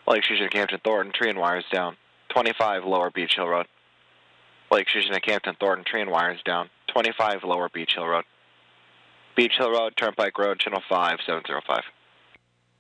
Lake Station, Campton, Thornton, tree and wires down. 25 Lower Beach Hill Road. Lake Station, Campton, Thornton, tree and wires down. 25 Lower Beach Hill Road. Beach Hill Road, Turnpike Road, Channel 5705.